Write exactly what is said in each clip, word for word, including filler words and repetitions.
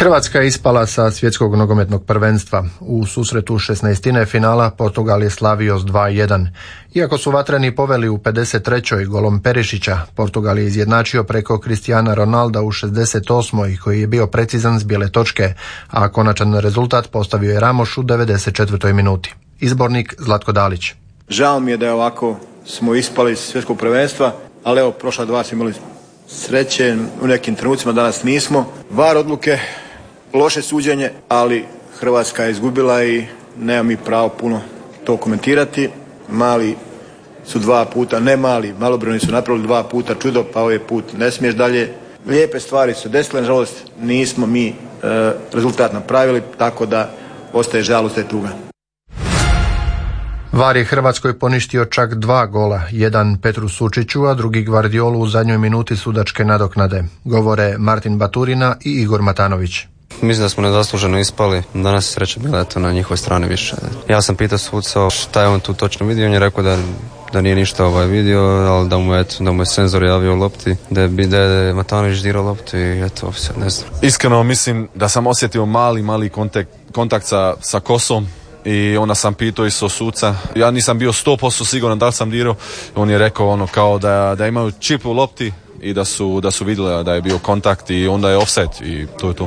Hrvatska je ispala sa svjetskog nogometnog prvenstva. U susretu šesnaestine finala Portugal je slavio s dva jedan. Iako su vatreni poveli u pedeset trećoj golom Perišića, Portugal je izjednačio preko Cristiana Ronalda u šezdeset osmoj koji je bio precizan s bijele točke, a konačan rezultat postavio je Ramos u devedeset četvrtoj minuti. Izbornik Zlatko Dalić. Žao mi je da je ovako smo ispali iz svjetskog prvenstva, ali evo, prošla dva smo imali sreće, u nekim trenucima danas nismo. var odluke, loše suđenje, ali Hrvatska je izgubila i nema mi pravo puno to komentirati. Mali su dva puta, ne mali, malobrojni su napravili dva puta čudo, pa ovaj put ne smiješ dalje. Lijepe stvari su desile, nažalost nismo mi e, rezultat napravili, tako da ostaje žalost i tuga. var je Hrvatskoj poništio čak dva gola, jedan Petru Sučiću, a drugi Gvardiolu u zadnjoj minuti sudačke nadoknade. Govore Martin Baturina i Igor Matanović. Mislim da smo nezasluženo ispali, danas je sreća bila eto na njihovoj strani više. Ja sam pitao suca šta je on tu točno vidio, on je rekao da, da nije ništa ovaj vidio, ali da mu, eto, da mu je senzor javio lopti, da je, da je Matanović dirao lopti i eto, ne znam. Iskreno mislim da sam osjetio mali, mali kontakt, kontakt sa, sa kosom. I onda sam pitao isto suca, ja nisam bio sto posto siguran da li sam dirao, on je rekao ono kao da, da imaju čip u lopti i da su, da su vidjeli da je bio kontakt i onda je offset i to je to.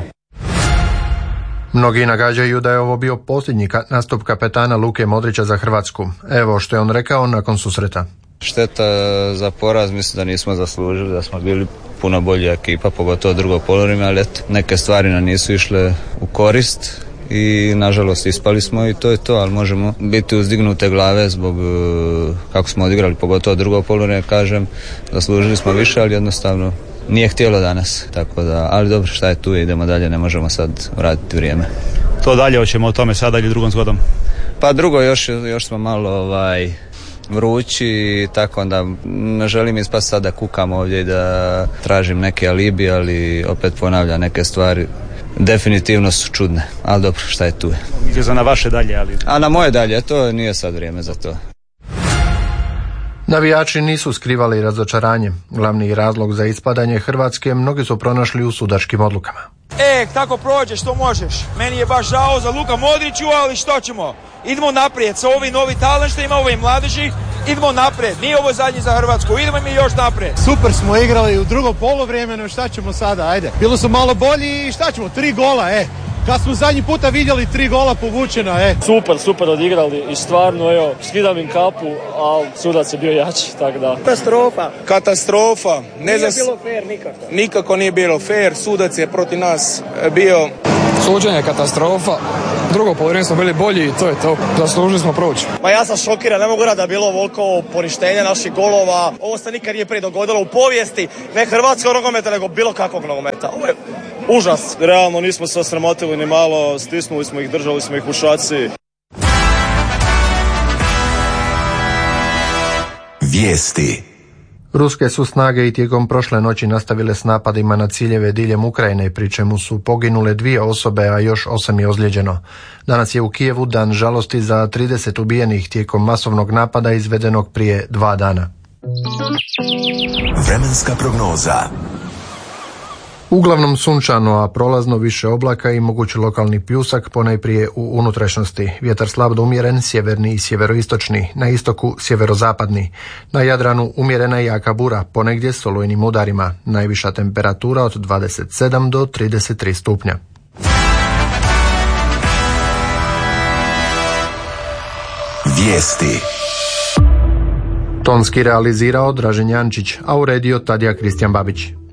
Mnogi nagađaju da je ovo bio posljednji nastup kapetana Luke Modrića za Hrvatsku. Evo što je on rekao nakon susreta. Šteta za poraz, mislim da nismo zaslužili, da smo bili puno bolja ekipa, pogotovo drugo poluvreme, ali eto, neke stvari nam nisu išle u korist i nažalost ispali smo i to je to, ali možemo biti uzdignute glave zbog kako smo odigrali, pogotovo drugo poluvreme, kažem, zaslužili smo više, ali jednostavno nije htjelo danas, tako da, ali dobro, šta je tu, idemo dalje, ne možemo sad vratiti vrijeme. To dalje, hoćemo o tome sada ili drugom zgodom? Pa drugo, još, još smo malo ovaj, vrući, tako onda ne želim ispasti sad da kukam ovdje i da tražim neke alibi, ali opet ponavljam neke stvari. Definitivno su čudne, ali dobro, šta je tu. Ide za na vaše dalje, ali... A na moje dalje, to nije sad vrijeme za to. Navijači nisu skrivali razočaranje. Glavni razlog za ispadanje Hrvatske mnogi su pronašli u sudačkim odlukama. E, tako prođeš, što možeš. Meni je baš žao za Luka Modriću, ali što ćemo? Idemo naprijed sa ovim novi talent što ima ovim mladeži. Idemo naprijed, nije ovo zadnji za Hrvatsku, idemo mi još naprijed. Super smo igrali u drugom poluvremenu, šta ćemo sada, ajde. Bilo su malo bolji i šta ćemo, tri gola, e. Kad smo zadnji puta vidjeli tri gola povučena, e. Super, super odigrali i stvarno, evo, skidam im kapu, ali sudac je bio jači, tako da. Katastrofa. Katastrofa. Ne nije zas... bilo fair nikako. Nikako nije bilo fair, sudac je protiv nas bio. Suđenje katastrofa. Drugo poluvreme smo bili bolji i to je to. Zaslužili smo proći. Pa ja sam šokiran, ne mogu reći da je bilo ovoliko poništenja naših golova. Ovo se nikad nije prije dogodilo u povijesti, ne hrvatskog nogometa, nego bilo kakvog nogometa. Ovo je užas. Realno nismo se osramotili ni malo, stisnuli smo ih, držali smo ih u šaci. Vijesti. Ruske su snage i tijekom prošle noći nastavile s napadima na ciljeve diljem Ukrajine, pri čemu su poginule dvije osobe, a još osam je ozlijeđeno. Danas je u Kijevu dan žalosti za trideset ubijenih tijekom masovnog napada izvedenog prije dva dana. Vremenska prognoza. Uglavnom sunčano, a prolazno više oblaka i mogući lokalni pljusak, ponajprije u unutrašnjosti. Vjetar slab do umjeren, sjeverni i sjeveroistočni, na istoku sjeverozapadni. Na Jadranu umjerena i jaka bura, ponegdje s olujnim udarima. Najviša temperatura od dvadeset sedam do trideset tri stupnja. Vijesti. Tonski realizirao Dražen Jančić, a uredio Tadija Kristijan Babić.